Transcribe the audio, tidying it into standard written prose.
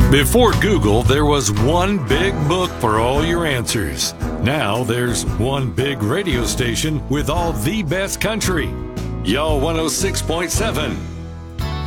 Before Google, there was one big book for all your answers. Now there's one big radio station with all the best country. Y'all 106.7.